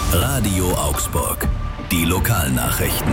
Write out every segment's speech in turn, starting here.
Radio Augsburg. Die Lokalnachrichten.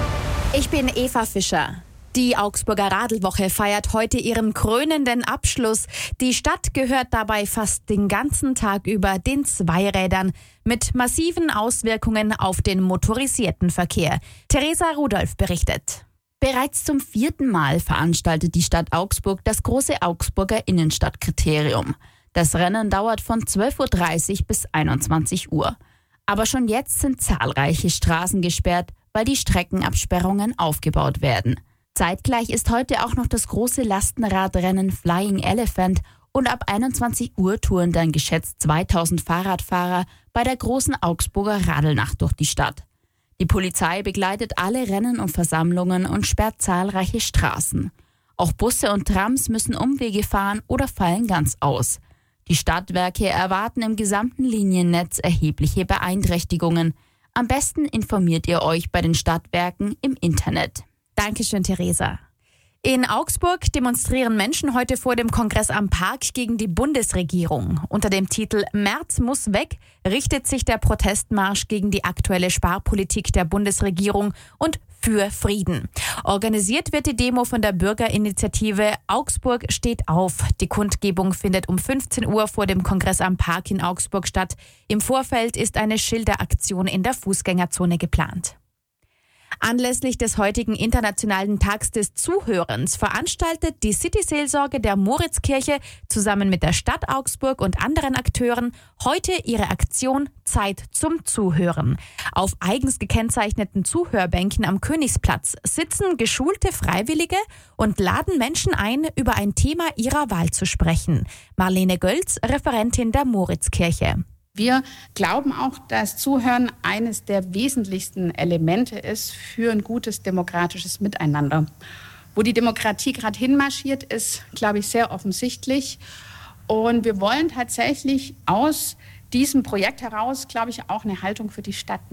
Ich bin Eva Fischer. Die Augsburger Radlwoche feiert heute ihren krönenden Abschluss. Die Stadt gehört dabei fast den ganzen Tag über den Zweirädern mit massiven Auswirkungen auf den motorisierten Verkehr. Theresa Rudolph berichtet. Bereits zum 4. Mal veranstaltet die Stadt Augsburg das große Augsburger Innenstadtkriterium. Das Rennen dauert von 12:30 Uhr bis 21 Uhr. Aber schon jetzt sind zahlreiche Straßen gesperrt, weil die Streckenabsperrungen aufgebaut werden. Zeitgleich ist heute auch noch das große Lastenradrennen Flying Elephant und ab 21 Uhr touren dann geschätzt 2000 Fahrradfahrer bei der großen Augsburger Radlnacht durch die Stadt. Die Polizei begleitet alle Rennen und Versammlungen und sperrt zahlreiche Straßen. Auch Busse und Trams müssen Umwege fahren oder fallen ganz aus. Die Stadtwerke erwarten im gesamten Liniennetz erhebliche Beeinträchtigungen. Am besten informiert ihr euch bei den Stadtwerken im Internet. Dankeschön, Theresa. In Augsburg demonstrieren Menschen heute vor dem Kongress am Park gegen die Bundesregierung. Unter dem Titel Merz muss weg richtet sich der Protestmarsch gegen die aktuelle Sparpolitik der Bundesregierung und für Frieden. Organisiert wird die Demo von der Bürgerinitiative Augsburg steht auf. Die Kundgebung findet um 15 Uhr vor dem Kongress am Park in Augsburg statt. Im Vorfeld ist eine Schilderaktion in der Fußgängerzone geplant. Anlässlich des heutigen Internationalen Tags des Zuhörens veranstaltet die City-Seelsorge der Moritzkirche zusammen mit der Stadt Augsburg und anderen Akteuren heute ihre Aktion Zeit zum Zuhören. Auf eigens gekennzeichneten Zuhörbänken am Königsplatz sitzen geschulte Freiwillige und laden Menschen ein, über ein Thema ihrer Wahl zu sprechen. Marlene Gölz, Referentin der Moritzkirche. Wir glauben auch, dass Zuhören eines der wesentlichsten Elemente ist für ein gutes demokratisches Miteinander. Wo die Demokratie gerade hinmarschiert, ist, glaube ich, sehr offensichtlich. Und wir wollen tatsächlich aus diesem Projekt heraus, glaube ich, auch eine Haltung für die Stadt